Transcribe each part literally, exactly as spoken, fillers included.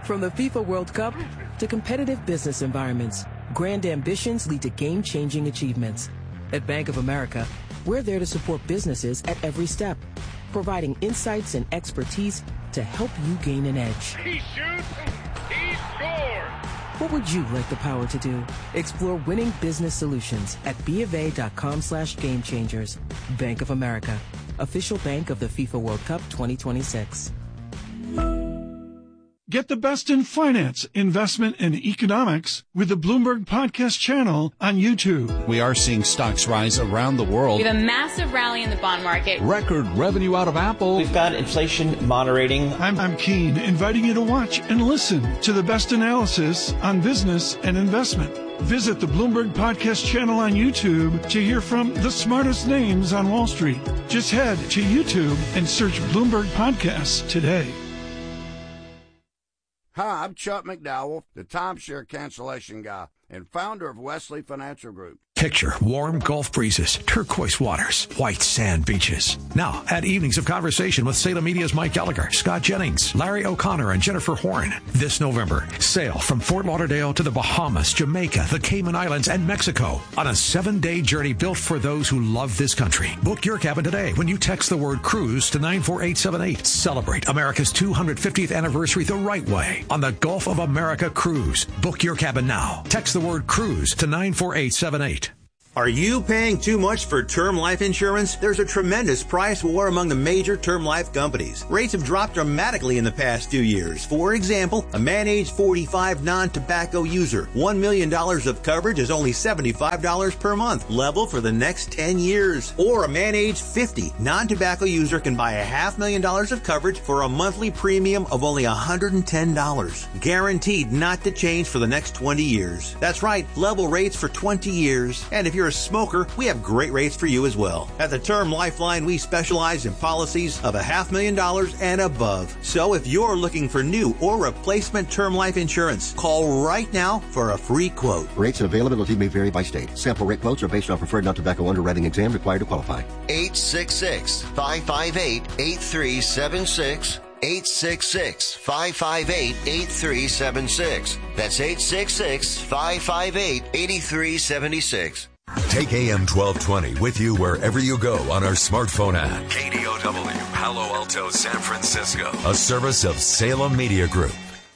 From the FIFA World Cup to competitive business environments, grand ambitions lead to game-changing achievements. At Bank of America, we're there to support businesses at every step, providing insights and expertise to help you gain an edge. He shoots, he scores! What would you like the power to do? Explore winning business solutions at bofa.com slash game changers. Bank of America, official bank of the FIFA World Cup twenty twenty-six. Get the best in finance, investment, and economics with the Bloomberg Podcast channel on YouTube. We are seeing stocks rise around the world. We have a massive rally in the bond market. Record revenue out of Apple. We've got inflation moderating. I'm, I'm Keen, inviting you to watch and listen to the best analysis on business and investment. Visit the Bloomberg Podcast channel on YouTube to hear from the smartest names on Wall Street. Just head to YouTube and search Bloomberg Podcasts today. Hi, I'm Chuck McDowell, the timeshare cancellation guy and founder of Wesley Financial Group. Picture warm Gulf breezes, turquoise waters, white sand beaches. Now, add evenings of conversation with Salem Media's Mike Gallagher, Scott Jennings, Larry O'Connor, and Jennifer Horn. This November, sail from Fort Lauderdale to the Bahamas, Jamaica, the Cayman Islands, and Mexico on a seven-day journey built for those who love this country. Book your cabin today when you text the word cruise to nine four eight seven eight. Celebrate America's two hundred fiftieth anniversary the right way on the Gulf of America Cruise. Book your cabin now. Text the word cruise to nine four eight seven eight. Are you paying too much for term life insurance? There's a tremendous price war among the major term life companies. Rates have dropped dramatically in the past few years. For example, a man age forty-five non-tobacco user, one million dollars of coverage is only seventy-five dollars per month, level for the next ten years. Or a man age fifty non-tobacco user can buy a half million dollars of coverage for a monthly premium of only one hundred ten dollars. Guaranteed not to change for the next twenty years. That's right, level rates for twenty years. And if you're a smoker, we have great rates for you as well. At the Term Lifeline, we specialize in policies of a half million dollars and above. So if you're looking for new or replacement term life insurance, call right now for a free quote. Rates and availability may vary by state. Sample rate quotes are based on preferred non-tobacco underwriting exam required to qualify. eight six six, five five eight, eight three seven six. eight six six, five five eight, eight three seven six. That's eight six six, five five eight, eight three seven six. Take A M twelve twenty with you wherever you go on our smartphone app. K D O W, Palo Alto, San Francisco. A service of Salem Media Group.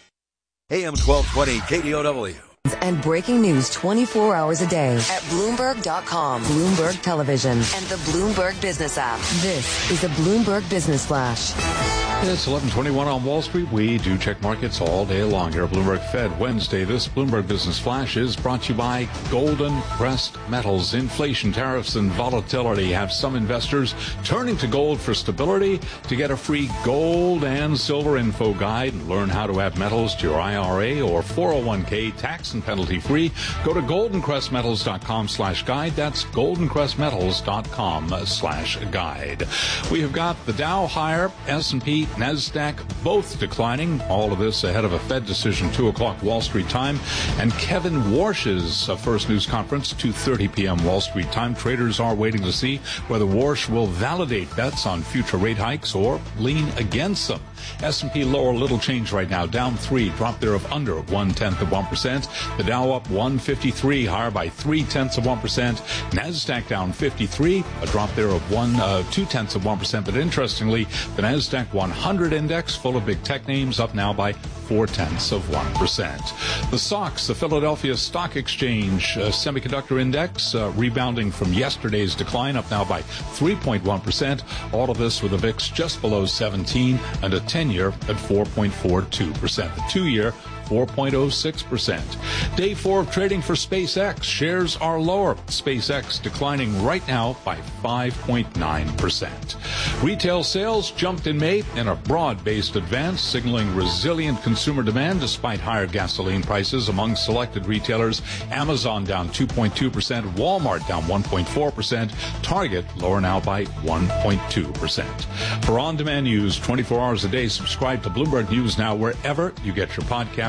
A M twelve twenty, K D O W. And breaking news twenty-four hours a day at Bloomberg dot com, Bloomberg Television, and the Bloomberg Business app. This is the Bloomberg Business Flash. It's eleven twenty-one on Wall Street. We do check markets all day long here at Bloomberg Fed Wednesday. This Bloomberg Business Flash is brought to you by Golden Crest Metals. Inflation, tariffs, and volatility have some investors turning to gold for stability. To get a free gold and silver info guide and learn how to add metals to your I R A or four oh one k tax and penalty free, go to golden crest metals dot com slash guide. That's golden crest metals dot com slash guide. We have got the Dow higher, S and P, NASDAQ both declining. All of this ahead of a Fed decision, two o'clock Wall Street time. And Kevin Warsh's uh, first news conference, two thirty p.m. Wall Street time. Traders are waiting to see whether Warsh will validate bets on future rate hikes or lean against them. S and P lower, little change right now, down three, drop there of under one-tenth of one percent. The Dow up one fifty-three, higher by three-tenths of one percent. NASDAQ down fifty-three, a drop there of one, uh, two-tenths of one percent. But interestingly, the NASDAQ one hundred index, full of big tech names, up now by four-tenths of one percent. The S O X, the Philadelphia Stock Exchange uh, Semiconductor Index, uh, rebounding from yesterday's decline, up now by three point one percent. All of this with a V I X just below seventeen and a ten-year at four point four two percent. The two-year four point oh six percent. Day four of trading for SpaceX. Shares are lower. SpaceX declining right now by five point nine percent. Retail sales jumped in May in a broad-based advance, signaling resilient consumer demand despite higher gasoline prices among selected retailers. Amazon down two point two percent. Walmart down one point four percent. Target lower now by one point two percent. For on-demand news twenty-four hours a day, subscribe to Bloomberg News Now wherever you get your podcasts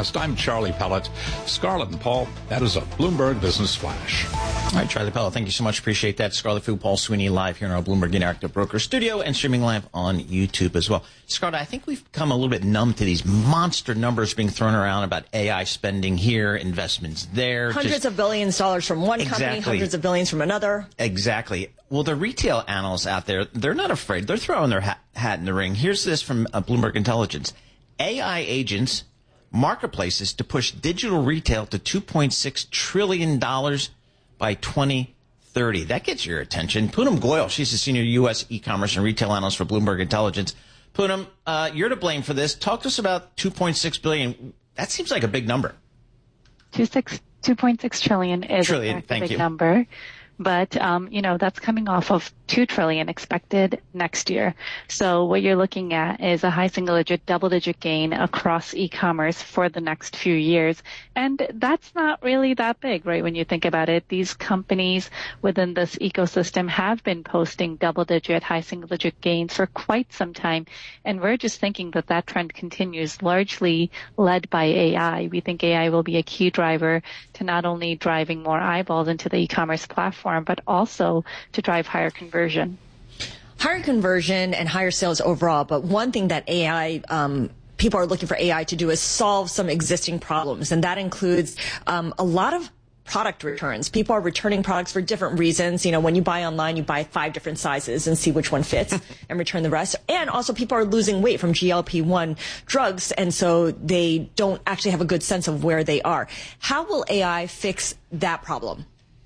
host. I'm Charlie Pellet. Scarlett and Paul, that is a Bloomberg Business Flash. All right, Charlie Pellet, thank you so much. Appreciate that. Scarlett Fu, Paul Sweeney, live here in our Bloomberg Interactive Broker studio and streaming live on YouTube as well. Scarlett, I think we've become a little bit numb to these monster numbers being thrown around about A I spending here, investments there. Hundreds just, of billions of dollars from one exactly. company, hundreds of billions from another. Exactly. Well, the retail analysts out there, they're not afraid. They're throwing their hat, hat in the ring. Here's this from uh, Bloomberg Intelligence. A I agents marketplaces to push digital retail to two point six trillion dollars by twenty thirty. That gets your attention. Poonam Goyal, she's the senior U S e-commerce and retail analyst for Bloomberg Intelligence. Poonam, uh, you're to blame for this. Talk to us about two point six billion dollars. That seems like a big number. two point six trillion is trillion, a thank big you. number. But, um, you know, that's coming off of two trillion dollars expected next year. So what you're looking at is a high single digit, double digit gain across e-commerce for the next few years. And that's not really that big, right? When you think about it, these companies within this ecosystem have been posting double digit, high single digit gains for quite some time. And we're just thinking that that trend continues, largely led by A I. We think A I will be a key driver to not only driving more eyeballs into the e-commerce platform, but also to drive higher conversion. Higher conversion and higher sales overall. But one thing that A I, um, people are looking for A I to do is solve some existing problems. And that includes um, a lot of product returns. People are returning products for different reasons. You know, when you buy online, you buy five different sizes and see which one fits and return the rest. And also people are losing weight from G L P one drugs. And so they don't actually have a good sense of where they are. How will A I fix that problem?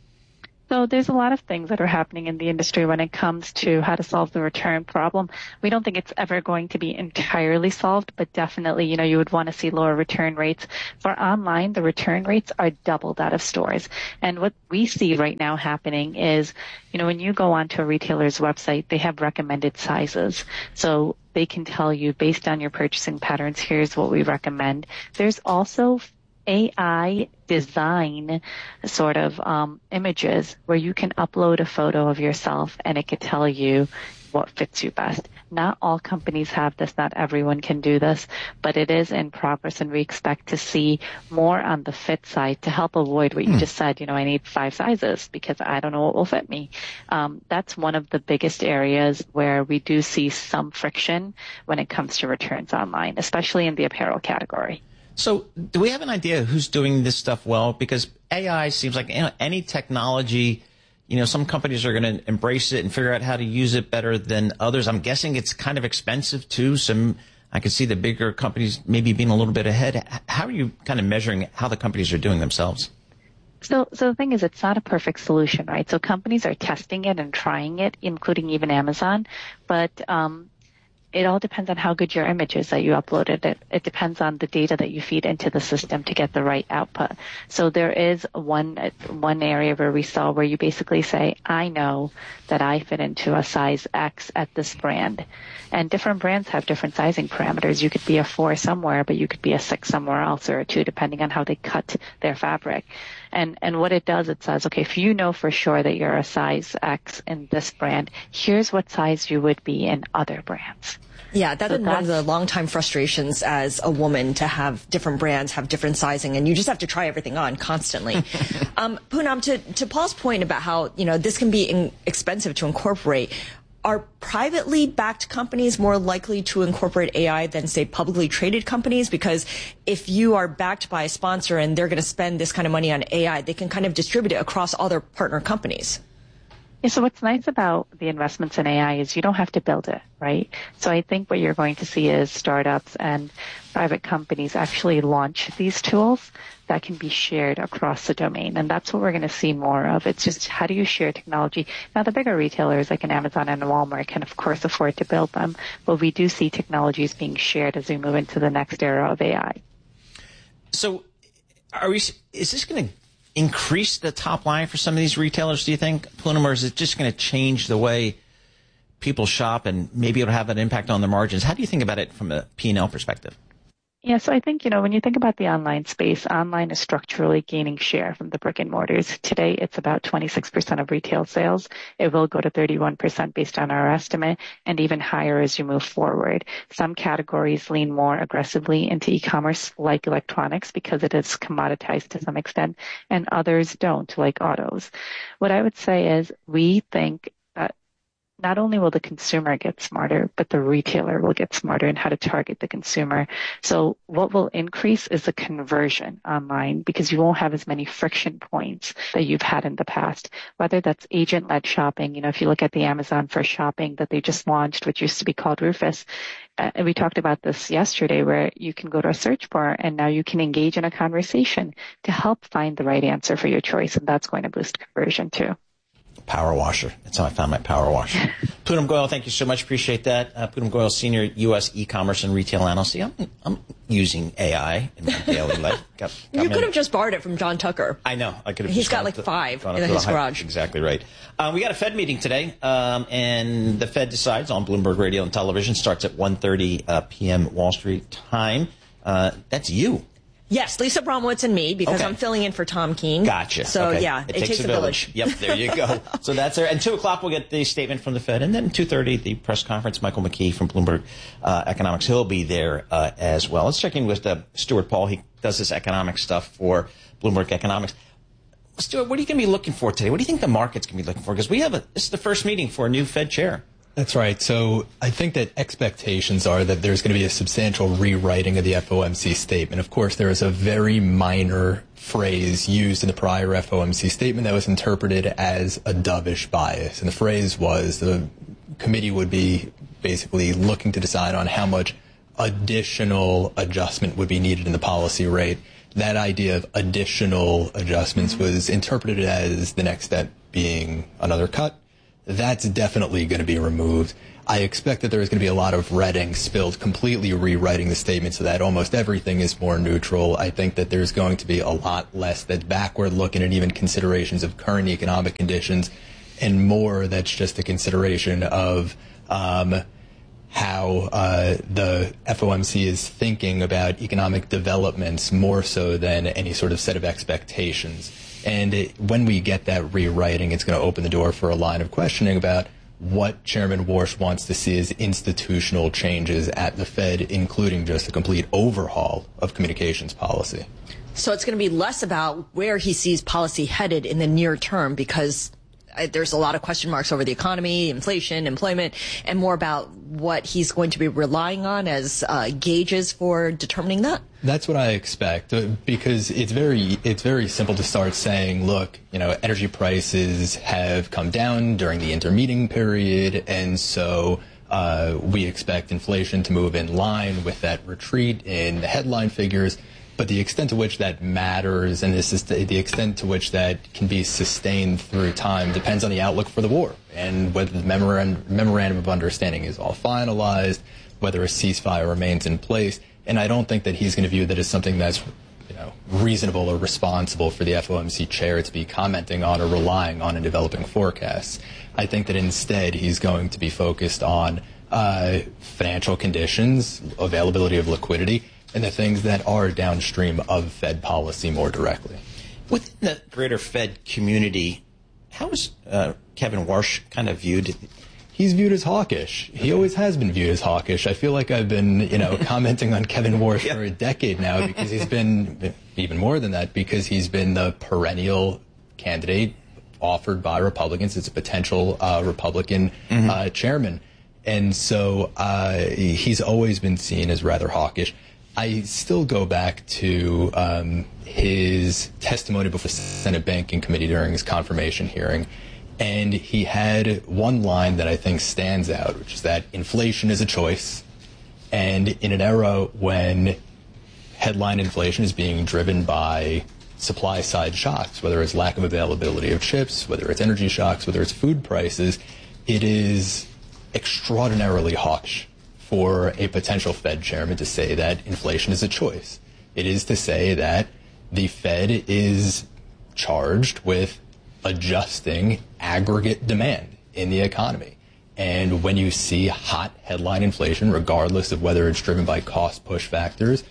So there's a lot of things that are happening in the industry when it comes to how to solve the return problem. We don't think it's ever going to be entirely solved, but definitely, you know, you would want to see lower return rates. For online, the return rates are double that of stores. And what we see right now happening is, you know, when you go onto a retailer's website, they have recommended sizes. So they can tell you based on your purchasing patterns, here's what we recommend. There's also A I design sort of um, images where you can upload a photo of yourself and it could tell you what fits you best. Not all companies have this. Not everyone can do this, but it is in progress, and we expect to see more on the fit side to help avoid what you just said. You know, I need five sizes because I don't know what will fit me. Um, that's one of the biggest areas where we do see some friction when it comes to returns online, especially in the apparel category. So do we have an idea who's doing this stuff well? Because A I seems like, you know, any technology, you know, some companies are going to embrace it and figure out how to use it better than others. I'm guessing it's kind of expensive too. Some, I can see the bigger companies maybe being a little bit ahead. How are you kind of measuring how the companies are doing themselves? So, so the thing is, it's not a perfect solution, right? So companies are testing it and trying it, including even Amazon. But, um, it all depends on how good your image is that you uploaded. It, it depends on the data that you feed into the system to get the right output. So there is one one area where we saw where you basically say, I know that I fit into a size X at this brand. And different brands have different sizing parameters. You could be a four somewhere, but you could be a six somewhere else, or a two, depending on how they cut their fabric. And and what it does, it says, okay, if you know for sure that you're a size X in this brand, here's what size you would be in other brands. Yeah, that's so one of the long-time frustrations as a woman, to have different brands have different sizing, and you just have to try everything on constantly. um, Poonam, to, to Paul's point about how, you know, this can be in, expensive to incorporate, are privately backed companies more likely to incorporate A I than, say, publicly traded companies? Because if you are backed by a sponsor and they're going to spend this kind of money on A I, they can kind of distribute it across all their partner companies. Yeah, so what's nice about the investments in A I is you don't have to build it, right? So I think what you're going to see is startups and private companies actually launch these tools that can be shared across the domain. And that's what we're going to see more of. It's just, how do you share technology? Now, the bigger retailers like an Amazon and a Walmart can, of course, afford to build them. But we do see technologies being shared as we move into the next era of A I. So are we, is this going to increase the top line for some of these retailers, do you think, Poonam, or is it just going to change the way people shop and maybe it'll have an impact on their margins? How do you think about it from a P and L perspective? Yeah, so I think, you know, when you think about the online space, online is structurally gaining share from the brick and mortars. Today, it's about twenty-six percent of retail sales. It will go to thirty-one percent based on our estimate, and even higher as you move forward. Some categories lean more aggressively into e-commerce, like electronics, because it is commoditized to some extent, and others don't, like autos. What I would say is we think that not only will the consumer get smarter, but the retailer will get smarter in how to target the consumer. So what will increase is the conversion online, because you won't have as many friction points that you've had in the past, whether that's agent-led shopping. You know, if you look at the Amazon for Shopping that they just launched, which used to be called Rufus, uh, and we talked about this yesterday, where you can go to a search bar and now you can engage in a conversation to help find the right answer for your choice, and that's going to boost conversion too. Power washer. That's how I found my power washer. Poonam Goyal, thank you so much. Appreciate that. Uh, Poonam Goyal, Senior U S E-Commerce and Retail Analyst. See, I'm, I'm using A I in my daily life. Got, got you could have just borrowed it from John Tucker. I know. I could have. He's just got like to, five in his garage. Exactly right. Uh, we got a Fed meeting today, um, and the Fed decides on Bloomberg Radio and Television. Starts at one thirty uh, p.m. Wall Street time. Uh, that's you. Yes, Lisa Bromwitz and me, because okay. I'm filling in for Tom Keene. Gotcha. So, okay. yeah, it, it takes, takes a a village. village. Yep, there you go. So that's there. And two o'clock, we'll get the statement from the Fed. And then two thirty, the press conference. Michael McKee from Bloomberg uh, Economics. He'll be there uh, as well. Let's check in with uh, Stuart Paul. He does this economic stuff for Bloomberg Economics. Stuart, what are you going to be looking for today? What do you think the market's going to be looking for? Because we have a, this is the first meeting for a new Fed chair. That's right. So I think that expectations are that there's going to be a substantial rewriting of the F O M C statement. Of course, there is a very minor phrase used in the prior F O M C statement that was interpreted as a dovish bias. And the phrase was the committee would be basically looking to decide on how much additional adjustment would be needed in the policy rate. That idea of additional adjustments was interpreted as the next step being another cut. That's definitely going to be removed. I expect that there's going to be a lot of red ink spilled, completely rewriting the statement so that almost everything is more neutral. I think that there's going to be a lot less that's backward looking and even considerations of current economic conditions, and more that's just a consideration of um, how uh, the F O M C is thinking about economic developments more so than any sort of set of expectations. And it, when we get that rewriting, it's going to open the door for a line of questioning about what Chairman Warsh wants to see as institutional changes at the Fed, including just a complete overhaul of communications policy. So it's going to be less about where he sees policy headed in the near term, because there's a lot of question marks over the economy, inflation, employment, and more about what he's going to be relying on as uh, gauges for determining that. That's what I expect, because it's very it's very simple to start saying, look, you know, energy prices have come down during the intermeeting period, and so uh, we expect inflation to move in line with that retreat in the headline figures. But the extent to which that matters and this is the, the extent to which that can be sustained through time depends on the outlook for the war and whether the memorandum, memorandum of understanding is all finalized, whether a ceasefire remains in place. And I don't think that he's going to view that as something that's, you know, reasonable or responsible for the F O M C chair to be commenting on or relying on in developing forecasts. I think that instead he's going to be focused on uh, financial conditions, availability of liquidity, and the things that are downstream of Fed policy more directly. Within the greater Fed community, how is uh, Kevin Warsh kind of viewed? He's viewed as hawkish. He always has been viewed as hawkish. I feel like I've been, you know, commenting on Kevin Warsh yep. for a decade now, because he's been, even more than that, because he's been the perennial candidate offered by Republicans as a potential uh, Republican mm-hmm. uh, chairman. And so uh, he's always been seen as rather hawkish. I still go back to um, his testimony before the Senate Banking Committee during his confirmation hearing. And he had one line that I think stands out, which is that inflation is a choice. And in an era when headline inflation is being driven by supply side shocks, whether it's lack of availability of chips, whether it's energy shocks, whether it's food prices, it is extraordinarily hawkish for a potential Fed chairman to say that inflation is a choice. It is to say that the Fed is charged with adjusting aggregate demand in the economy. And when you see hot headline inflation, regardless of whether it's driven by cost push factors,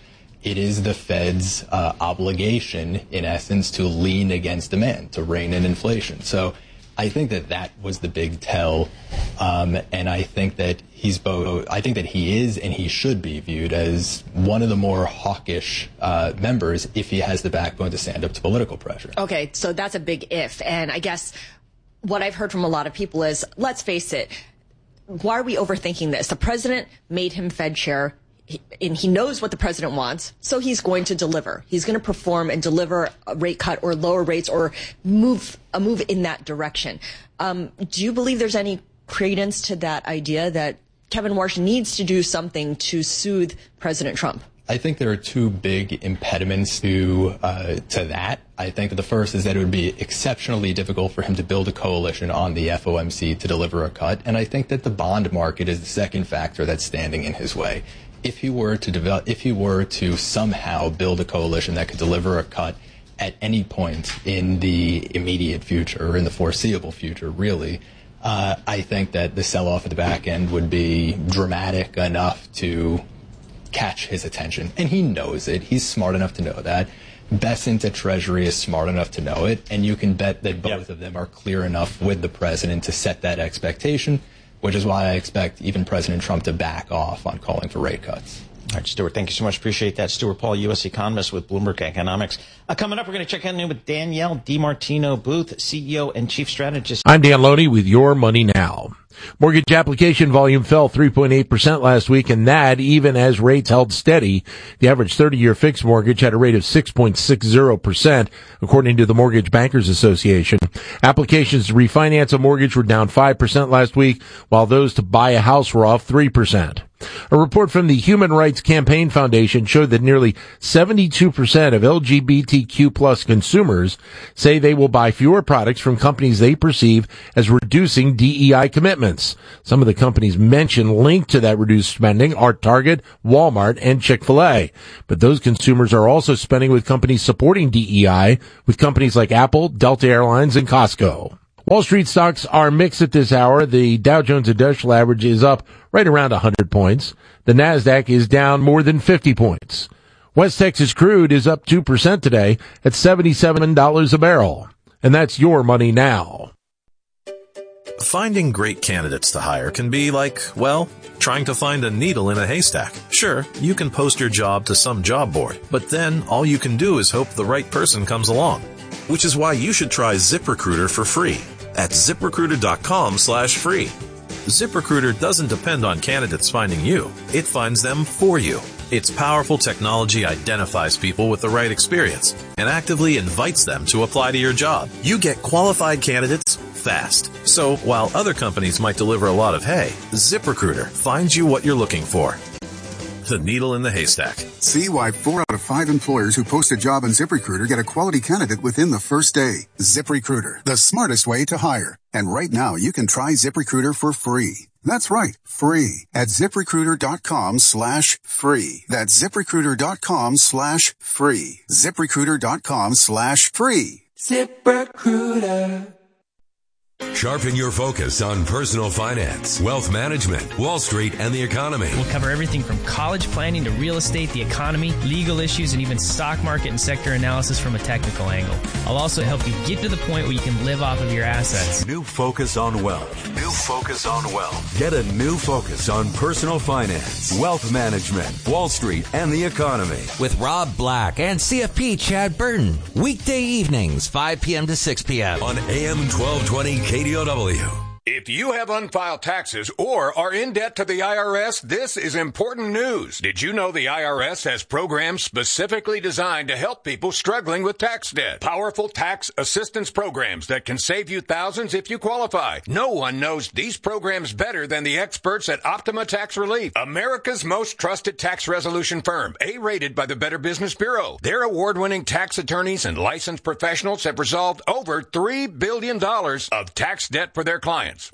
it is the Fed's uh, obligation, in essence, to lean against demand, to rein in inflation. So I think that that was the big tell, um, and I think that he's both. I think that he is, and he should be viewed as one of the more hawkish uh, members if he has the backbone to stand up to political pressure. Okay, so that's a big if, and I guess what I've heard from a lot of people is, let's face it, why are we overthinking this? The president made him Fed chair. He, and he knows what the president wants, so he's going to deliver. He's going to perform and deliver a rate cut or lower rates or move a move in that direction. Um, do you believe there's any credence to that idea that Kevin Warsh needs to do something to soothe President Trump? I think there are two big impediments to uh, to that. I think that the first is that it would be exceptionally difficult for him to build a coalition on the F O M C to deliver a cut, and I think that the bond market is the second factor that's standing in his way. If he were to develop, if he were to somehow build a coalition that could deliver a cut at any point in the immediate future or in the foreseeable future, really, uh, I think that the sell-off at the back end would be dramatic enough to catch his attention. And he knows it. He's smart enough to know that. Bessent at Treasury is smart enough to know it. And you can bet that both yep. of them are clear enough with the president to set that expectation, which is why I expect even President Trump to back off on calling for rate cuts. All right, Stuart, thank you so much. Appreciate that. Stuart Paul, U S economist with Bloomberg Economics. Uh, coming up, we're going to check in with Danielle DiMartino Booth, C E O and Chief Strategist. I'm Dan Loney with Your Money Now. Mortgage application volume fell three point eight percent last week, and that even as rates held steady. The average thirty-year fixed mortgage had a rate of six point six zero percent, according to the Mortgage Bankers Association. Applications to refinance a mortgage were down five percent last week, while those to buy a house were off three percent. A report from the Human Rights Campaign Foundation showed that nearly seventy-two percent of L G B T Q plus consumers say they will buy fewer products from companies they perceive as reducing D E I commitments. Some of the companies mentioned linked to that reduced spending are Target, Walmart, and Chick-fil-A. But those consumers are also spending with companies supporting D E I, with companies like Apple, Delta Airlines, and Costco. Wall Street stocks are mixed at this hour. The Dow Jones Industrial Average is up right around one hundred points. The Nasdaq is down more than fifty points. West Texas crude is up two percent today at seventy-seven dollars a barrel. And that's Your Money Now. Finding great candidates to hire can be like, well, trying to find a needle in a haystack. Sure, you can post your job to some job board, but then all you can do is hope the right person comes along. Which is why you should try ZipRecruiter for free at ZipRecruiter.com slash free. ZipRecruiter doesn't depend on candidates finding you. It finds them for you. Its powerful technology identifies people with the right experience and actively invites them to apply to your job. You get qualified candidates fast. So while other companies might deliver a lot of hay, ZipRecruiter finds you what you're looking for. The needle in the haystack. See why four out of five employers who post a job on ZipRecruiter get a quality candidate within the first day. ZipRecruiter, the smartest way to hire. And right now, you can try ZipRecruiter for free. That's right, free at ZipRecruiter.com slash free. That's ZipRecruiter.com slash free. ZipRecruiter.com slash free. ZipRecruiter. Sharpen your focus on personal finance, wealth management, Wall Street, and the economy. We'll cover everything from college planning to real estate, the economy, legal issues, and even stock market and sector analysis from a technical angle. I'll also help you get to the point where you can live off of your assets. New focus on wealth. New focus on wealth. Get a new focus on personal finance, wealth management, Wall Street, and the economy. With Rob Black and C F P Chad Burton. Weekday evenings, five p.m. to six p.m. on A M twelve twenty K D O W. If you have unfiled taxes or are in debt to the I R S, this is important news. Did you know the I R S has programs specifically designed to help people struggling with tax debt? Powerful tax assistance programs that can save you thousands if you qualify. No one knows these programs better than the experts at Optima Tax Relief, America's most trusted tax resolution firm, A-rated by the Better Business Bureau. Their award-winning tax attorneys and licensed professionals have resolved over three billion dollars of tax debt for their clients.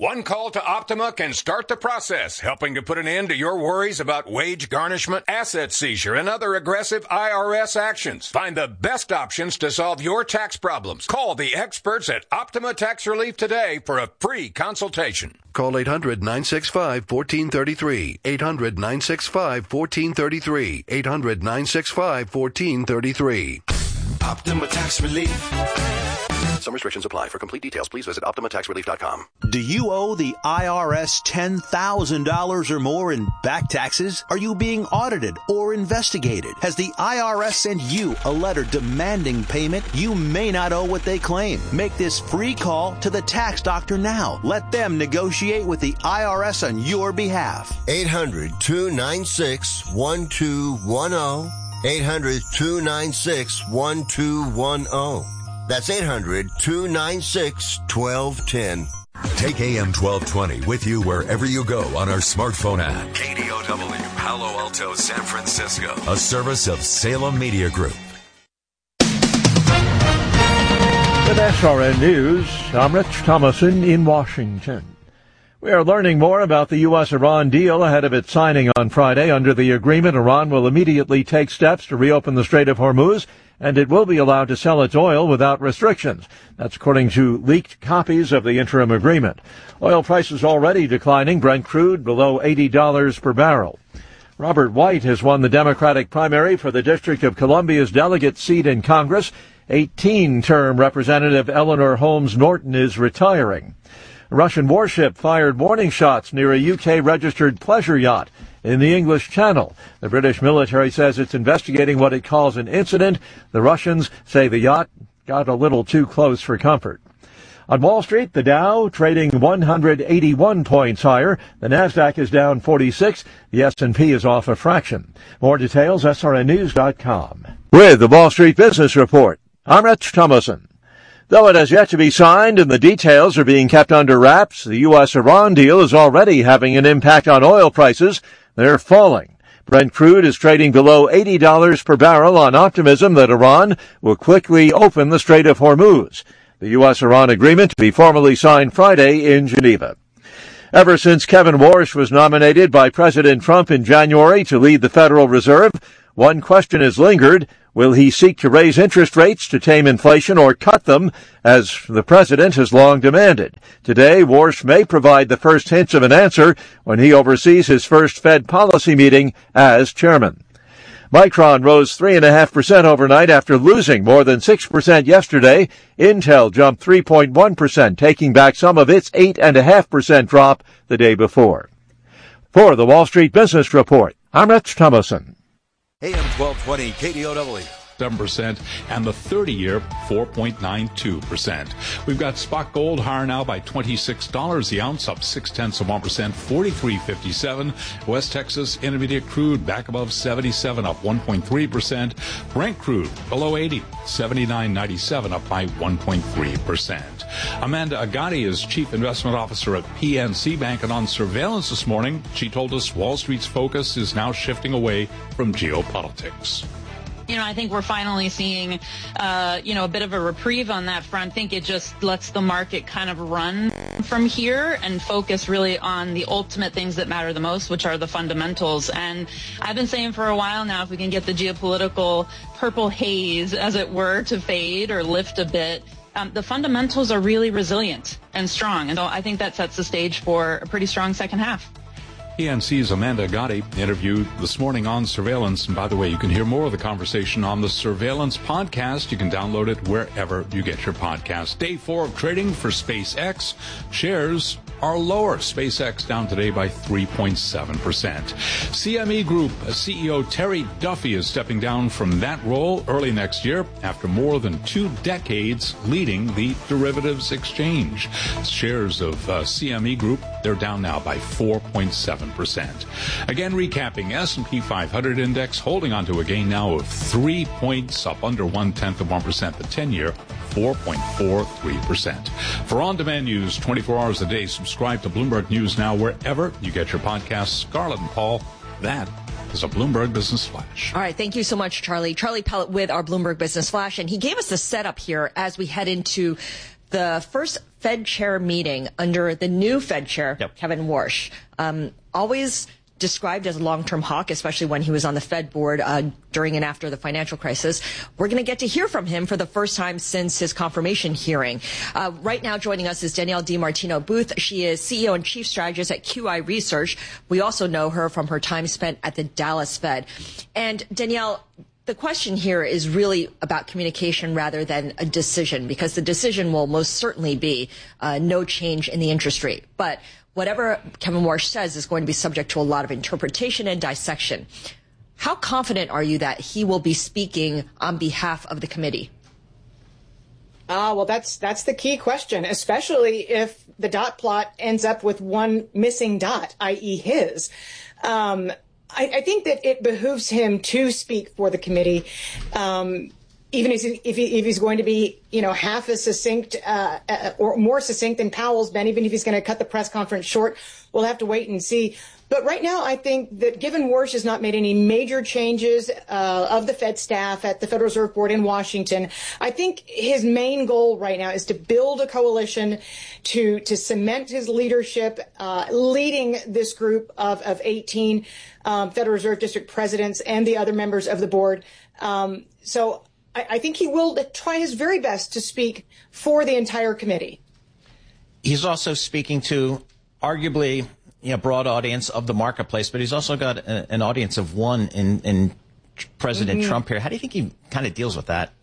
One call to Optima can start the process, helping to put an end to your worries about wage garnishment, asset seizure, and other aggressive I R S actions. Find the best options to solve your tax problems. Call the experts at Optima Tax Relief today for a free consultation. Call eight hundred, nine six five, one four three three. eight hundred, nine six five, one four three three. eight hundred, nine six five, one four three three. Optima Tax Relief. Some restrictions apply. For complete details, please visit Optima Tax Relief dot com. Do you owe the I R S ten thousand dollars or more in back taxes? Are you being audited or investigated? Has the I R S sent you a letter demanding payment? You may not owe what they claim. Make this free call to the tax doctor now. Let them negotiate with the I R S on your behalf. eight hundred, two nine six, one two one zero. eight hundred, two nine six, one two one zero. That's eight hundred, two nine six, one two one zero. Take A M twelve twenty with you wherever you go on our smartphone app. K D O W, Palo Alto, San Francisco. A service of Salem Media Group. With S R N News, I'm Rich Thomason in Washington. We are learning more about the U S Iran deal ahead of its signing on Friday. Under the agreement, Iran will immediately take steps to reopen the Strait of Hormuz, and it will be allowed to sell its oil without restrictions. That's according to leaked copies of the interim agreement. Oil prices already declining, Brent crude below eighty dollars per barrel. Robert White has won the Democratic primary for the District of Columbia's delegate seat in Congress. eighteen-term Representative Eleanor Holmes Norton is retiring. A Russian warship fired warning shots near a U K-registered pleasure yacht in the English Channel. The British military says it's investigating what it calls an incident. The Russians say the yacht got a little too close for comfort. On Wall Street, the Dow trading one hundred eighty-one points higher. The Nasdaq is down forty-six. The S and P is off a fraction. More details, S R N news dot com. With the Wall Street Business Report, I'm Rich Thomason. Though it has yet to be signed and the details are being kept under wraps, the U S Iran deal is already having an impact on oil prices. They're falling. Brent crude is trading below eighty dollars per barrel on optimism that Iran will quickly open the Strait of Hormuz. The U S Iran agreement to be formally signed Friday in Geneva. Ever since Kevin Warsh was nominated by President Trump in January to lead the Federal Reserve, one question has lingered. Will he seek to raise interest rates to tame inflation or cut them, as the president has long demanded? Today, Warsh may provide the first hints of an answer when he oversees his first Fed policy meeting as chairman. Micron rose three point five percent overnight after losing more than six percent yesterday. Intel jumped three point one percent, taking back some of its eight point five percent drop the day before. For the Wall Street Business Report, I'm Rich Thomason. A M twelve twenty, K D O W. seven percent, and the thirty-year four point nine two percent. We've got spot gold higher now by twenty-six dollars the ounce, up six tenths of one percent, forty-three fifty-seven. West Texas Intermediate crude back above seventy-seven, up one point three percent. Brent crude below eighty, seventy-nine ninety-seven, up by one point three percent. Amanda Agati is Chief Investment Officer at P N C Bank, and on surveillance this morning, she told us Wall Street's focus is now shifting away from geopolitics. You know, I think we're finally seeing, uh, you know, a bit of a reprieve on that front. I think it just lets the market kind of run from here and focus really on the ultimate things that matter the most, which are the fundamentals. And I've been saying for a while now, if we can get the geopolitical purple haze, as it were, to fade or lift a bit, um, the fundamentals are really resilient and strong. And so I think that sets the stage for a pretty strong second half. P N C's Amanda Agati interviewed this morning on surveillance. And by the way, you can hear more of the conversation on the Surveillance podcast. You can download it wherever you get your podcast. Day four of trading for SpaceX. Shares are lower. SpaceX down today by three point seven percent. C M E Group C E O Terry Duffy is stepping down from that role early next year after more than two decades leading the derivatives exchange. Shares of uh, C M E Group, they're down now by four point seven percent. Again, recapping, S and P five hundred index holding on to a gain now of three points, up under one-tenth of one percent. The ten-year, four point four three percent. For on-demand news twenty-four hours a day, subscribe to Bloomberg News Now wherever you get your podcasts. Scarlett and Paul, that is a Bloomberg Business Flash. All right. Thank you so much, Charlie. Charlie Pellet with our Bloomberg Business Flash. And he gave us a setup here as we head into the first Fed chair meeting under the new Fed chair, yep. Kevin Warsh, um, always described as a long-term hawk, especially when he was on the Fed board uh, during and after the financial crisis. We're going to get to hear from him for the first time since his confirmation hearing. Uh, right now joining us is Danielle DiMartino Booth. She is C E O and Chief Strategist at Q I Research. We also know her from her time spent at the Dallas Fed. And Danielle, the question here is really about communication rather than a decision, because the decision will most certainly be uh, no change in the interest rate. But whatever Kevin Warsh says is going to be subject to a lot of interpretation and dissection. How confident are you that he will be speaking on behalf of the committee? Ah, uh, well, that's that's the key question, especially if the dot plot ends up with one missing dot, that is his. Um, I, I think that it behooves him to speak for the committee, um, even if, he, if, he, if he's going to be, you know, half as succinct uh, uh, or more succinct than Powell's been, even if he's going to cut the press conference short. We'll have to wait and see. But right now, I think that given Warsh has not made any major changes uh, of the Fed staff at the Federal Reserve Board in Washington, I think his main goal right now is to build a coalition to to cement his leadership, uh, leading this group of, of eighteen um, Federal Reserve District presidents and the other members of the board. Um, so I, I think he will try his very best to speak for the entire committee. He's also speaking to arguably you know, broad audience of the marketplace, but he's also got a, an audience of one in, in President mm-hmm. Trump here. How do you think he kind of deals with that?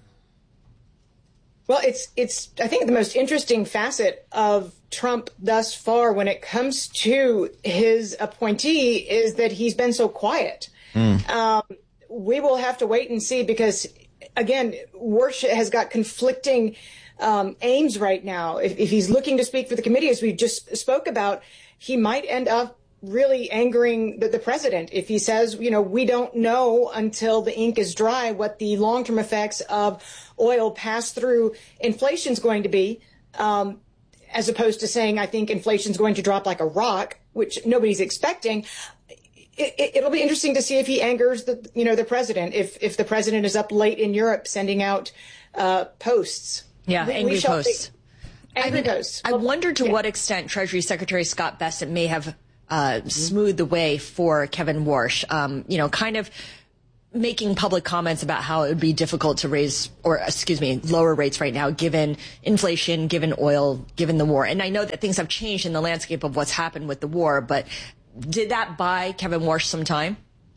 Well, it's, it's, I think the most interesting facet of Trump thus far when it comes to his appointee is that he's been so quiet. Mm. Um, we will have to wait and see because, again, Warsh has got conflicting um, aims right now. If, if he's looking to speak for the committee, as we just spoke about, he might end up really angering the, the president if he says, you know, we don't know until the ink is dry what the long-term effects of oil pass-through inflation is going to be, um, as opposed to saying, I think inflation is going to drop like a rock, which nobody's expecting. It, it, it'll be interesting to see if he angers the, you know, the president, if if the president is up late in Europe sending out uh, posts. Yeah, we, angry we posts. Think, Angry I, posts. I wonder to yeah. what extent Treasury Secretary Scott Bessent may have uh, smoothed the way for Kevin Warsh, um, you know, kind of making public comments about how it would be difficult to raise or, excuse me, lower rates right now, given inflation, given oil, given the war. And I know that things have changed in the landscape of what's happened with the war, but did that buy Kevin Warsh some time?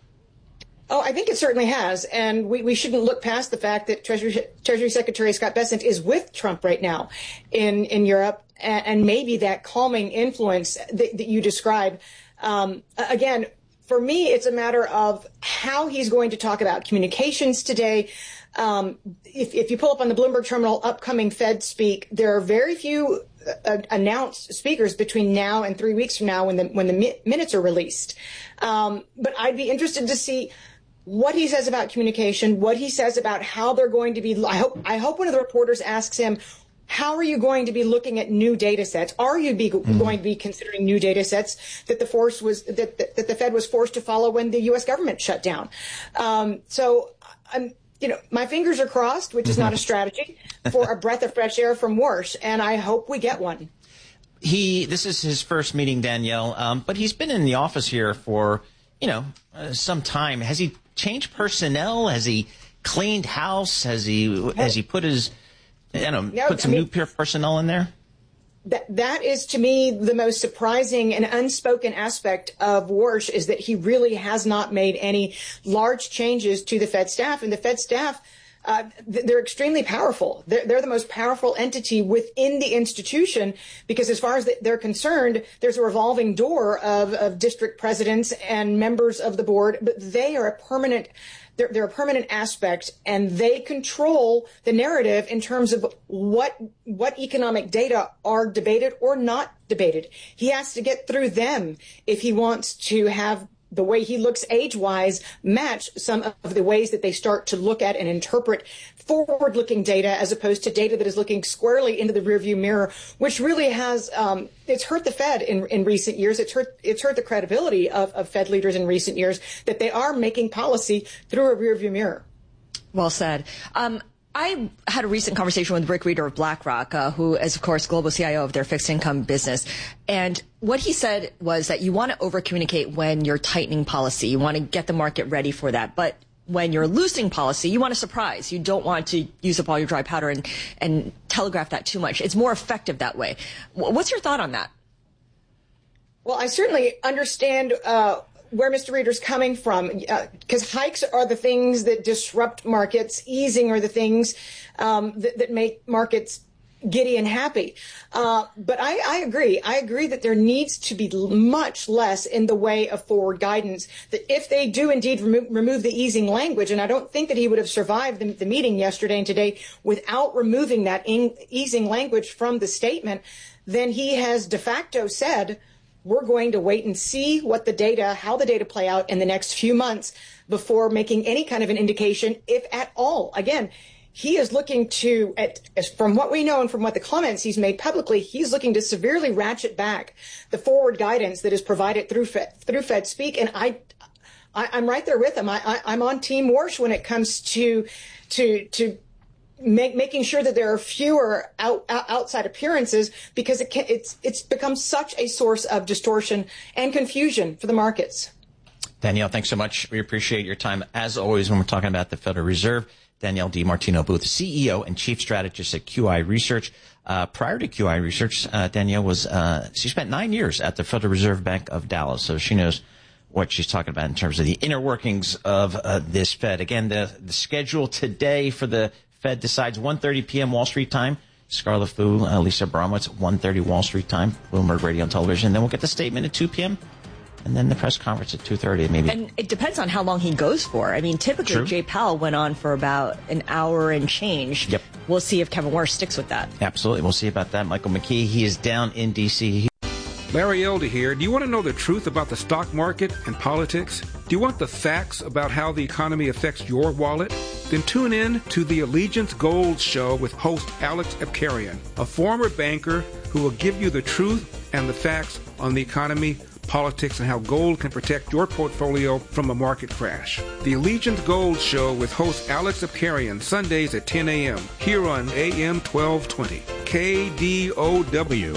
Oh, I think it certainly has. And we, we shouldn't look past the fact that Treasury, Treasury Secretary Scott Bessent is with Trump right now in, in Europe. And, and maybe that calming influence that, that you describe. Um, again, for me, it's a matter of how he's going to talk about communications today. Um, if, if you pull up on the Bloomberg Terminal upcoming Fed speak, there are very few uh, announced speakers between now and three weeks from now when the, when the mi- minutes are released. Um, but I'd be interested to see what he says about communication, what he says about how they're going to be. I hope, I hope one of the reporters asks him, how are you going to be looking at new data sets? Are you be, mm. going to be considering new data sets that the force was that, that, that the Fed was forced to follow when the U S government shut down? Um, so I'm, you know, my fingers are crossed, which is not a strategy, for a breath of fresh air from Warsh, and I hope we get one. He, this is his first meeting, Danielle, um, but he's been in the office here for, you know, uh, some time. Has he changed personnel? Has he cleaned house? Has he has he put his, you know, no, put some I mean, new personnel in there? That that is to me the most surprising and unspoken aspect of Warsh is that he really has not made any large changes to the Fed staff, and the Fed staff. Uh, they're extremely powerful. They're, they're the most powerful entity within the institution because as far as they're concerned, there's a revolving door of, of district presidents and members of the board, but they are a permanent They're, they're a permanent aspect, and they control the narrative in terms of what what economic data are debated or not debated. He has to get through them if he wants to have the way he looks age-wise match some of the ways that they start to look at and interpret forward-looking data as opposed to data that is looking squarely into the rearview mirror, which really has um, it's hurt the Fed in, in recent years. It's hurt it's hurt the credibility of, of Fed leaders in recent years that they are making policy through a rearview mirror. Well said. Um, I had a recent conversation with Rick Reeder of BlackRock, uh, who is, of course, global C I O of their fixed income business. And what he said was that you want to over-communicate when you're tightening policy. You want to get the market ready for that. But when you're loosening policy, you want to surprise. You don't want to use up all your dry powder and, and telegraph that too much. It's more effective that way. What's your thought on that? Well, I certainly understand uh, where Mister Reeder's coming from, because uh, hikes are the things that disrupt markets. Easing are the things um, that, that make markets giddy and happy. Uh, but I, I agree. I agree that there needs to be much less in the way of forward guidance. That if they do indeed remo- remove the easing language, and I don't think that he would have survived the, the meeting yesterday and today without removing that in- easing language from the statement, then he has de facto said, we're going to wait and see what the data, how the data play out in the next few months before making any kind of an indication, if at all. Again, he is looking to, at, from what we know and from what the comments he's made publicly, he's looking to severely ratchet back the forward guidance that is provided through Fed, through Fed Speak. And I, I, I'm right there with him. I, I, I'm on Team Warsh when it comes to, to, to make, making sure that there are fewer out, out, outside appearances, because it can, it's, it's become such a source of distortion and confusion for the markets. Danielle, thanks so much. We appreciate your time, as always, when we're talking about the Federal Reserve. Danielle DiMartino Booth, C E O and Chief Strategist at Q I Research. Uh, prior to Q I Research, uh, Danielle was, uh, she spent nine years at the Federal Reserve Bank of Dallas, so she knows what she's talking about in terms of the inner workings of uh, this Fed. Again, the, the schedule today for the Fed decides one thirty p.m. Wall Street time. Scarlet Fu, uh, Lisa Bromwitz, one thirty Wall Street time, Bloomberg Radio and Television. Then we'll get the statement at two p.m. and then the press conference at two thirty, maybe. And it depends on how long he goes for. I mean, typically True. Jay Powell went on for about an hour and change. Yep. We'll see if Kevin Warsh sticks with that. Absolutely. We'll see about that. Michael McKee, he is down in D C. Larry Elder here. Do you want to know the truth about the stock market and politics? Do you want the facts about how the economy affects your wallet? Then tune in to the Allegiance Gold Show with host Alex Abkarian, a former banker who will give you the truth and the facts on the economy, politics, and how gold can protect your portfolio from a market crash. The Allegiance Gold Show with host Alex Abkarian, Sundays at ten a.m. here on A M twelve twenty, K D O W.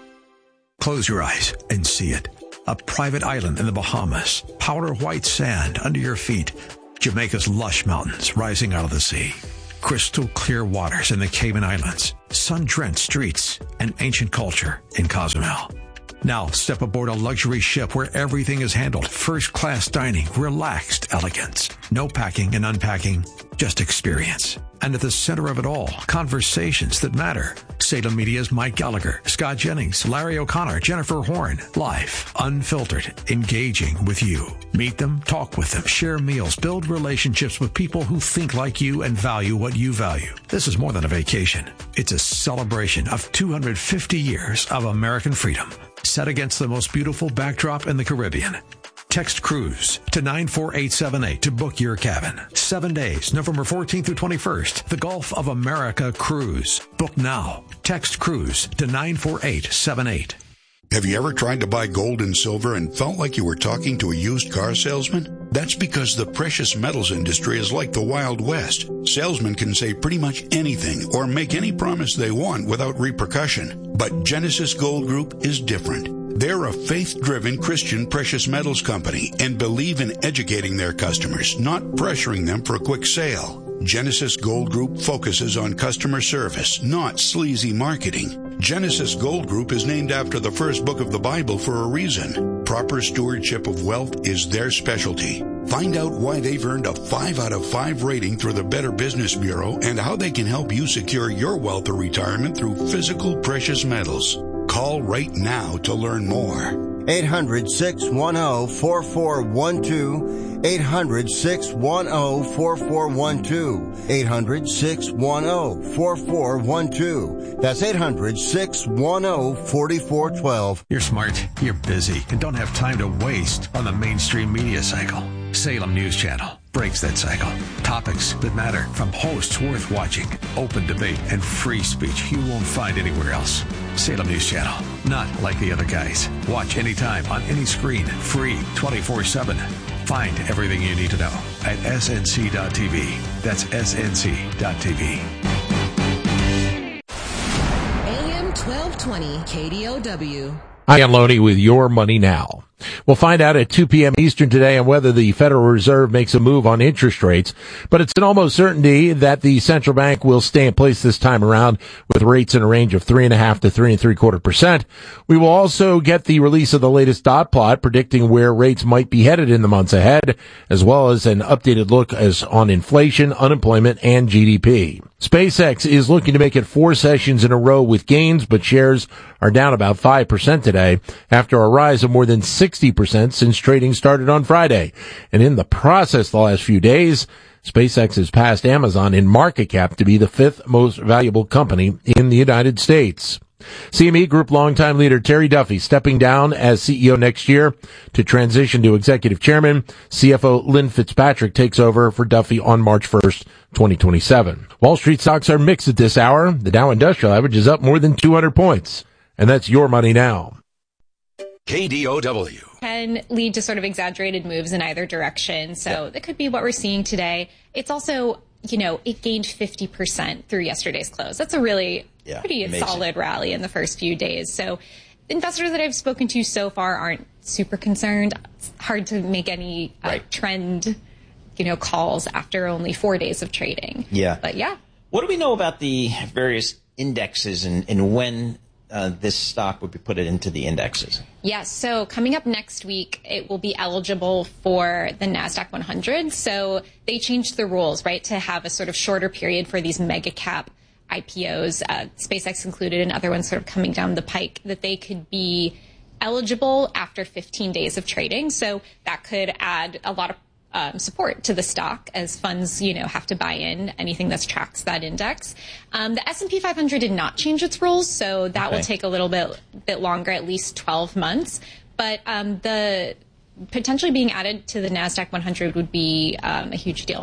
Close your eyes and see it. A private island in the Bahamas, powder white sand under your feet, Jamaica's lush mountains rising out of the sea, crystal clear waters in the Cayman Islands, sun-drenched streets, and ancient culture in Cozumel. Now step aboard a luxury ship where everything is handled. First-class dining, relaxed elegance. No packing and unpacking, just experience. And at the center of it all, conversations that matter. Salem Media's Mike Gallagher, Scott Jennings, Larry O'Connor, Jennifer Horn. Live, unfiltered, engaging with you. Meet them, talk with them, share meals, build relationships with people who think like you and value what you value. This is more than a vacation. It's a celebration of two hundred fifty years of American freedom, set against the most beautiful backdrop in the Caribbean. Text cruise to nine four eight seven eight to book your cabin. Seven days, November fourteenth through twenty-first. The Gulf of America Cruise. Book now. Text cruise to nine four eight seven eight. Have you ever tried to buy gold and silver and felt like you were talking to a used car salesman? That's because the precious metals industry is like the Wild West. Salesmen can say pretty much anything or make any promise they want without repercussion. But Genesis Gold Group is different. They're a faith-driven Christian precious metals company and believe in educating their customers, not pressuring them for a quick sale. Genesis Gold Group focuses on customer service, not sleazy marketing. Genesis Gold Group is named after the first book of the Bible for a reason. Proper stewardship of wealth is their specialty. Find out why they've earned a five out of five rating through the Better Business Bureau and how they can help you secure your wealth or retirement through physical precious metals. Call right now to learn more. eight hundred, six one zero, four four one two. eight hundred, six one zero, four four one two. eight hundred, six one zero, four four one two. That's eight hundred, six one zero, four four one two. You're smart, you're busy, and don't have time to waste on the mainstream media cycle. Salem News Channel breaks that cycle. Topics that matter, from hosts worth watching, open debate, and free speech you won't find anywhere else. Salem News Channel, not like the other guys. Watch anytime on any screen, free, twenty-four seven. Find everything you need to know. at S N C dot T V. That's S N C dot T V. A M twelve twenty K D O W. Hi, I'm Loney with Your Money Now. We'll find out at two p.m. Eastern today on whether the Federal Reserve makes a move on interest rates, but it's an almost certainty that the central bank will stay in place this time around with rates in a range of three and a half to three and three quarter percent. We will also get the release of the latest dot plot predicting where rates might be headed in the months ahead, as well as an updated look as on inflation, unemployment, and G D P. SpaceX is looking to make it four sessions in a row with gains, but shares are down about five percent today after a rise of more than sixty percent since trading started on Friday. And in the process the last few days, SpaceX has passed Amazon in market cap to be the fifth most valuable company in the United States. C M E Group longtime leader Terry Duffy stepping down as C E O next year to transition to executive chairman. C F O Lynn Fitzpatrick takes over for Duffy on March first, twenty twenty-seven. Wall Street stocks are mixed at this hour. The Dow Industrial Average is up more than two hundred points. And that's Your Money Now. K D O W. Can lead to sort of exaggerated moves in either direction. So yeah. That could be what we're seeing today. It's also, you know, it gained fifty percent through yesterday's close. That's a really yeah, pretty amazing. solid rally in the first few days. So investors that I've spoken to so far aren't super concerned. It's hard to make any uh, right. trend, you know, calls after only four days of trading. Yeah. But yeah. What do we know about the various indexes and, and when Uh, this stock would be put into the indexes? Yes. So coming up next week, it will be eligible for the NASDAQ one hundred. So they changed the rules, right, to have a sort of shorter period for these mega cap I P Os, uh, SpaceX included, and other ones sort of coming down the pike, that they could be eligible after fifteen days of trading. So that could add a lot of Um, support to the stock as funds, you know, have to buy in anything that tracks that index. Um, the S and P five hundred did not change its rules, so that okay. will take a little bit bit longer, at least twelve months. But um, the potentially being added to the NASDAQ one hundred would be um, a huge deal.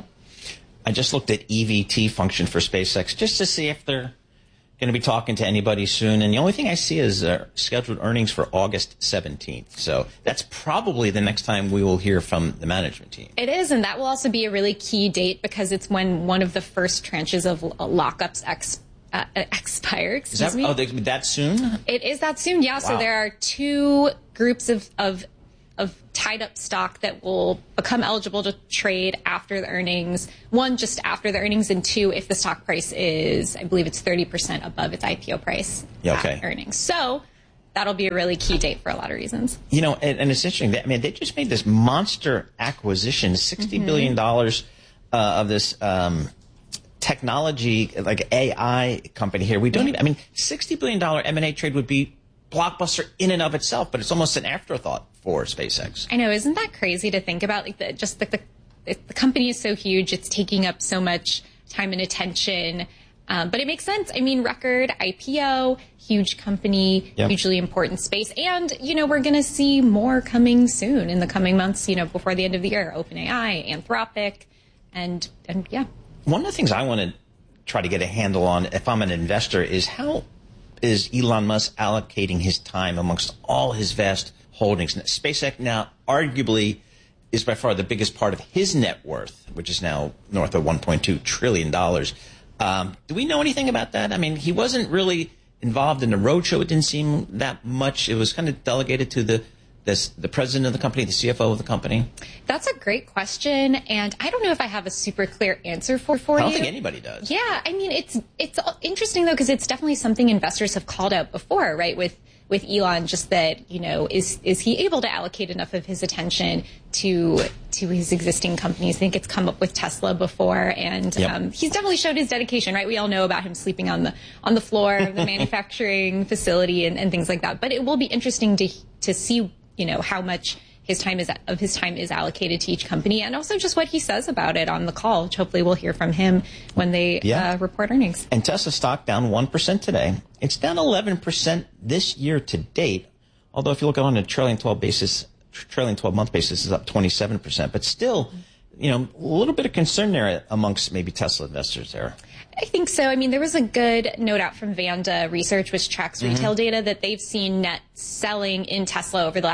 I just looked at E V T function for SpaceX just to see if they're going to be talking to anybody soon. And the only thing I see is uh, scheduled earnings for August seventeenth. So that's probably the next time we will hear from the management team. It is, and that will also be a really key date because it's when one of the first tranches of lockups ex, uh, expire. Excuse is that, me. Oh, they, that soon? It is that soon, yeah. Wow. So there are two groups of, of of tied up stock that will become eligible to trade after the earnings. One, just after the earnings, and two, if the stock price is, I believe it's thirty percent above its I P O price yeah, okay. at earnings. So that'll be a really key date for a lot of reasons. You know, and, and it's interesting. I mean, they just made this monster acquisition, sixty mm-hmm. billion dollars uh, of this um, technology, like A I company here. We don't even, I mean, sixty billion dollars M and A trade would be blockbuster in and of itself, but it's almost an afterthought for SpaceX. I know, isn't that crazy to think about? Like the, just the, the the company is so huge, it's taking up so much time and attention, um, but it makes sense. I mean, record I P O, huge company, yep. hugely important space, and you know we're going to see more coming soon in the coming months. You know, before the end of the year, OpenAI, Anthropic, and and yeah. One of the things I want to try to get a handle on, if I'm an investor, is how is Elon Musk allocating his time amongst all his vast holdings? SpaceX now arguably is by far the biggest part of his net worth, which is now north of one point two trillion dollars. Um, do we know anything about that? I mean, he wasn't really involved in the roadshow. It didn't seem that much. It was kind of delegated to the this, the president of the company, the C F O of the company. That's a great question, and I don't know if I have a super clear answer for for you. I don't you. think anybody does. Yeah, I mean, it's it's interesting though because it's definitely something investors have called out before, right? With with Elon, just that, you know, is is he able to allocate enough of his attention to to his existing companies? I think it's come up with Tesla before, and yep. um, he's definitely showed his dedication, right? We all know about him sleeping on the on the floor of the manufacturing facility and, and things like that. But it will be interesting to to see, you know, how much his time is of his time is allocated to each company, and also just what he says about it on the call, which hopefully we'll hear from him when they yeah. uh, report earnings. And Tesla stock down one percent today. It's down eleven percent this year to date, although if you look on a trailing twelve basis, trailing twelve month basis is up twenty-seven percent. But still, you know, a little bit of concern there amongst maybe Tesla investors there. I think so. I mean, there was a good note out from Vanda Research, which tracks retail mm-hmm. data, that they've seen net selling in Tesla over the last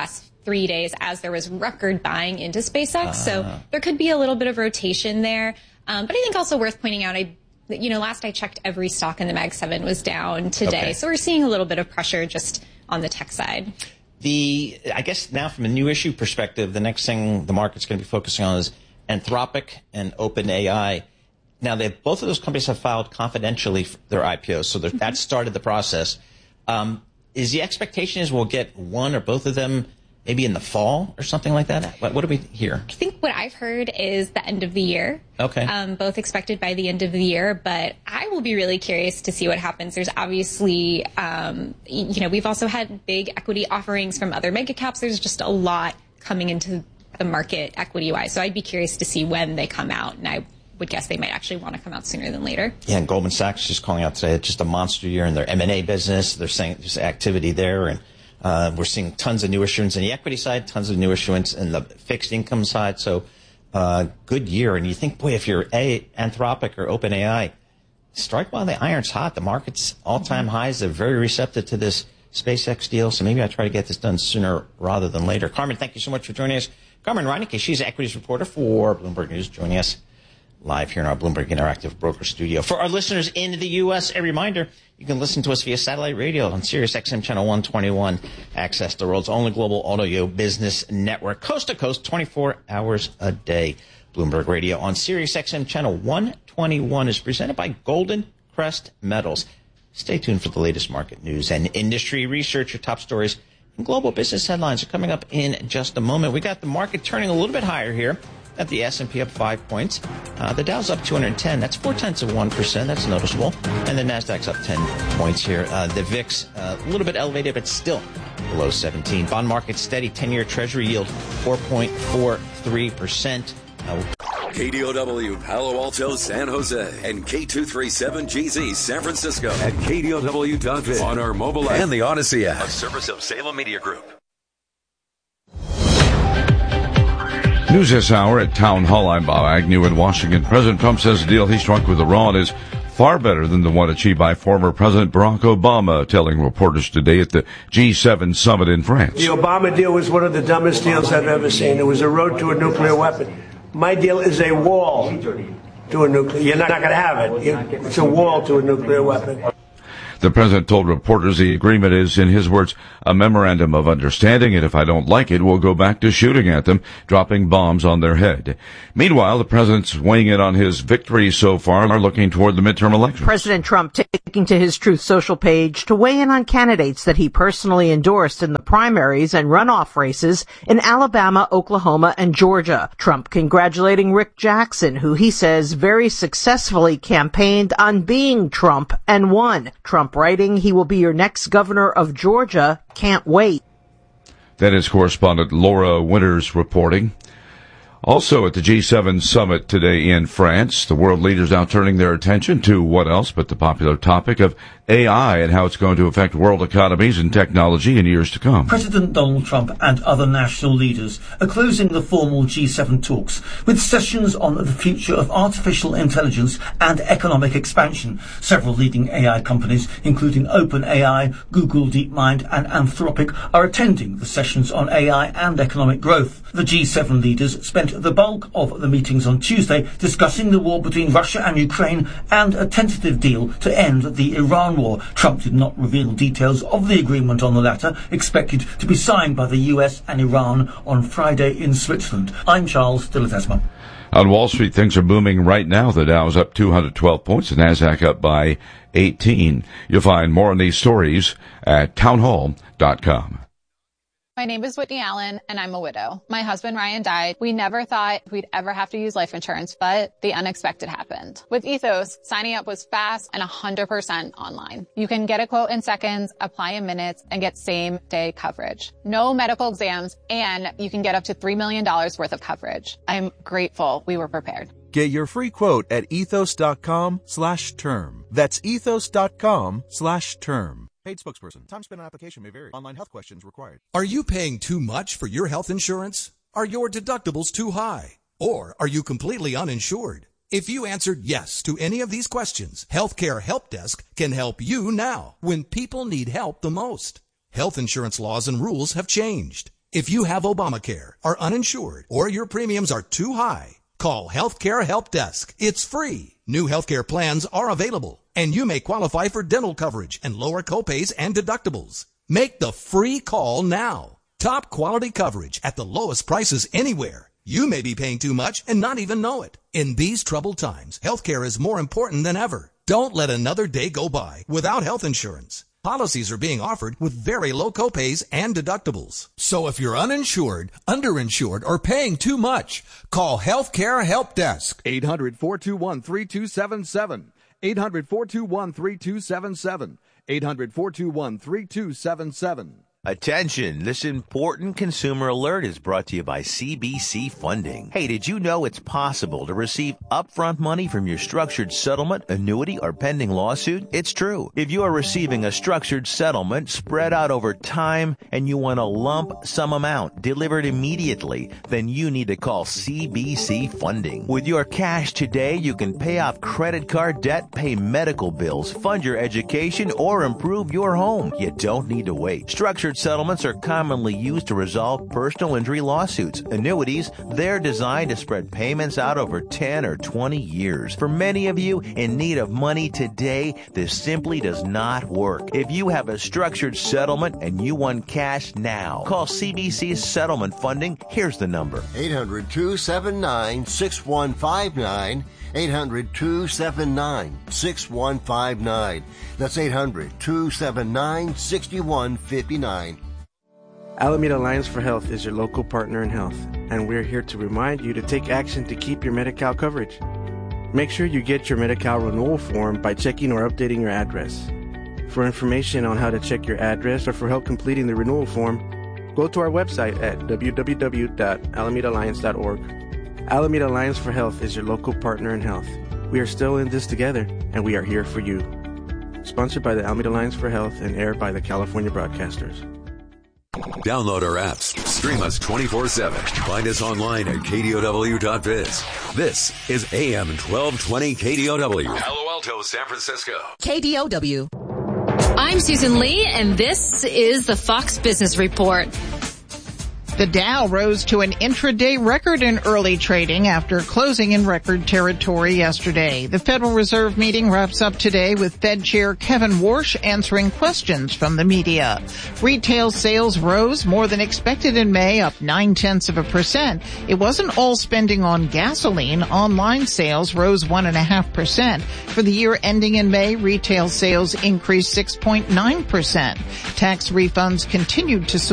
three days as there was record buying into SpaceX. Uh. So there could be a little bit of rotation there. Um, but I think also worth pointing out, I, you know, last I checked, every stock in the Mag seven was down today. Okay. So we're seeing a little bit of pressure just on the tech side. The, I guess now from a new issue perspective, the next thing the market's going to be focusing on is Anthropic and OpenAI. Now, they both of those companies have filed confidentially their I P Os, so mm-hmm. that started the process. Um, is the expectation is we'll get one or both of them maybe in the fall or something like that? What, what do we hear? I think what I've heard is the end of the year. Okay. Um, both expected by the end of the year, but I will be really curious to see what happens. There's obviously, um, you know, we've also had big equity offerings from other mega caps. There's just a lot coming into the market equity-wise. So I'd be curious to see when they come out, and I would guess they might actually want to come out sooner than later. Yeah, and Goldman Sachs just calling out today, it's just a monster year in their M and A business. They're saying there's activity there, and uh, we're seeing tons of new issuance in the equity side, tons of new issuance in the fixed income side. So uh, good year. And you think, boy, if you're a Anthropic or OpenAI, strike while the iron's hot. The market's all-time highs. They're very receptive to this SpaceX deal, so maybe I try to get this done sooner rather than later. Carmen, thank you so much for joining us. Carmen Reineke, she's an equities reporter for Bloomberg News, joining us live here in our Bloomberg Interactive Broker Studio. For our listeners in the U S, a reminder, you can listen to us via satellite radio on Sirius X M Channel one twenty-one. Access the world's only global audio business network, coast to coast, twenty-four hours a day. Bloomberg Radio on Sirius X M Channel one twenty-one is presented by Golden Crest Metals. Stay tuned for the latest market news and industry research. Your top stories and global business headlines are coming up in just a moment. We got the market turning a little bit higher here. At the S and P up five points. Uh, the Dow's up two hundred ten. That's four tenths of one percent. That's noticeable. And the Nasdaq's up ten points here. Uh, the V I X uh, a little bit elevated, but still below seventeen. Bond market steady. ten-year Treasury yield four point four three percent. Uh, K D O W Palo Alto San Jose and K two thirty-seven G Z San Francisco at K D O W dot biz on our mobile app and the Odyssey app. A service of Salem Media Group. News this hour at Town Hall. I'm Bob Agnew in Washington. President Trump says the deal he struck with Iran is far better than the one achieved by former President Barack Obama, telling reporters today at the G seven summit in France. The Obama deal was one of the dumbest deals I've ever seen. It was a road to a nuclear weapon. My deal is a wall to a nuclear. You're not going to have it. It's a wall to a nuclear weapon. The president told reporters the agreement is, in his words, a memorandum of understanding, and if I don't like it, we'll go back to shooting at them, dropping bombs on their head. Meanwhile, the president's weighing in on his victories so far are looking toward the midterm elections. President Trump taking to his Truth Social page to weigh in on candidates that he personally endorsed in the primaries and runoff races in Alabama, Oklahoma, and Georgia. Trump congratulating Rick Jackson, who he says very successfully campaigned on being Trump and won. Trump writing, he will be your next governor of Georgia. Can't wait. That is correspondent Laura Winters reporting. Also at the G seven summit today in France, the world leaders now turning their attention to what else but the popular topic of A I and how it's going to affect world economies and technology in years to come. President Donald Trump and other national leaders are closing the formal G seven talks with sessions on the future of artificial intelligence and economic expansion. Several leading A I companies, including OpenAI, Google DeepMind and Anthropic, are attending the sessions on A I and economic growth. The G seven leaders spent the bulk of the meetings on Tuesday discussing the war between Russia and Ukraine and a tentative deal to end the Iran war. Trump did not reveal details of the agreement on the latter, expected to be signed by the U S and Iran on Friday in Switzerland. I'm Charles Dillatesma. On Wall Street, things are booming right now. The Dow is up two hundred twelve points, the Nasdaq up by eighteen. You'll find more on these stories at townhall dot com. My name is Whitney Allen, and I'm a widow. My husband, Ryan, died. We never thought we'd ever have to use life insurance, but the unexpected happened. With Ethos, signing up was fast and one hundred percent online. You can get a quote in seconds, apply in minutes, and get same-day coverage. No medical exams, and you can get up to three million dollars worth of coverage. I'm grateful we were prepared. Get your free quote at ethos.com slash term. That's ethos.com slash term. Paid spokesperson. Time spent on application may vary. Online health questions required. Are you paying too much for your health insurance? Are your deductibles too high? Or are you completely uninsured? If you answered yes to any of these questions, Healthcare Help Desk can help you now when people need help the most. Health insurance laws and rules have changed. If you have Obamacare, are uninsured, or your premiums are too high, call Healthcare Help Desk. It's free. New healthcare plans are available, and you may qualify for dental coverage and lower copays and deductibles. Make the free call now. Top quality coverage at the lowest prices anywhere. You may be paying too much and not even know it. In these troubled times, healthcare is more important than ever. Don't let another day go by without health insurance. Policies are being offered with very low copays and deductibles. So if you're uninsured, underinsured, or paying too much, call Healthcare Help Desk. eight hundred, four two one, three two seven seven. eight hundred, four two one, three two seven seven. eight hundred, four two one, three two seven seven. Attention, this important consumer alert is brought to you by C B C Funding. Hey, did you know it's possible to receive upfront money from your structured settlement, annuity, or pending lawsuit? It's true. If you are receiving a structured settlement spread out over time and you want a lump sum amount delivered immediately, then you need to call C B C Funding. With your cash today, you can pay off credit card debt, pay medical bills, fund your education, or improve your home. You don't need to wait. Structured settlements are commonly used to resolve personal injury lawsuits. Annuities, they're designed to spread payments out over ten or twenty years. For many of you in need of money today, this simply does not work. If you have a structured settlement and you want cash now, call C B C Settlement Funding. Here's the number. eight hundred, two seven nine, six one five nine. eight hundred, two seven nine, six one five nine. That's eight hundred, two seven nine, six one five nine. Alameda Alliance for Health is your local partner in health, and we're here to remind you to take action to keep your Medi-Cal coverage. Make sure you get your Medi-Cal renewal form by checking or updating your address. For information on how to check your address or for help completing the renewal form, go to our website at w w w dot alameda alliance dot org. Alameda Alliance for Health is your local partner in health. We are still in this together, and we are here for you. Sponsored by the Alameda Alliance for Health and aired by the California Broadcasters. Download our apps. Stream us twenty-four seven. Find us online at K D O W dot biz. This is A M twelve twenty K D O W. Palo Alto, San Francisco. K D O W. I'm Susan Lee, and this is the Fox Business Report. The Dow rose to an intraday record in early trading after closing in record territory yesterday. The Federal Reserve meeting wraps up today with Fed Chair Kevin Warsh answering questions from the media. Retail sales rose more than expected in May, up nine-tenths of a percent. It wasn't all spending on gasoline. Online sales rose one point five percent. For the year ending in May, retail sales increased six point nine percent. Tax refunds continued to support